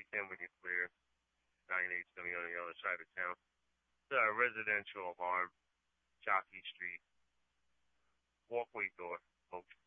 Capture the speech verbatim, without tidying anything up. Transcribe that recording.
ten when you clear nine eight seventy on the other side of town. It's a residential alarm, Jockey Street, walkway door, folks.